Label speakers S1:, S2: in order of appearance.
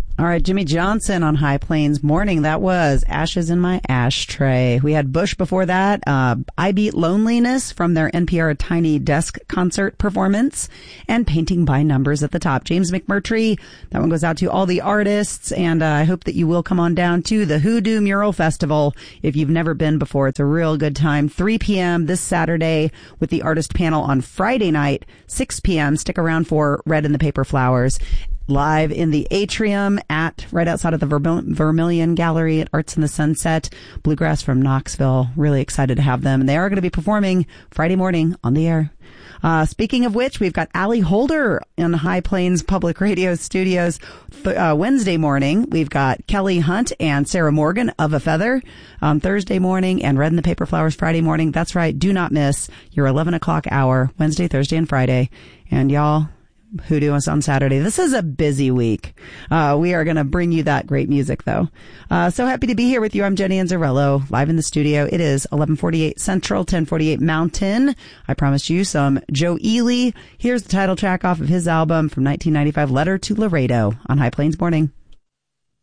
S1: All right, Jimmy Johnson on High Plains Morning. That was Ashes in My Ashtray. We had Bush before that. I Beat Loneliness from their NPR Tiny Desk concert performance, and Painting by Numbers at the top. James McMurtry, that one goes out to all the artists, and I hope that you will come on down to the Hoodoo Mural Festival if you've never been before. It's a real good time. 3 p.m. this Saturday with the artist panel on Friday night, 6 p.m. Stick around for Red and the Paper Flowers. Live in the atrium right outside of the Vermilion Gallery at Arts in the Sunset. Bluegrass from Knoxville. Really excited to have them. And they are going to be performing Friday morning on the air. Speaking of which, we've got Allie Holder in High Plains Public Radio Studios Wednesday morning. We've got Kelly Hunt and Sarah Morgan of a Feather Thursday morning, and Red and the Paper Flowers Friday morning. That's right. Do not miss your 11 o'clock hour, Wednesday, Thursday, and Friday. And y'all, Hoodoo us on Saturday. This is a busy week. We are going to bring you that great music, though. So happy to be here with you. I'm Jenny Anzarello, live in the studio. It is 11:48 Central, 10:48 Mountain. I promised you some Joe Ely. Here's the title track off of his album from 1995, Letter to Laredo, on High Plains Morning.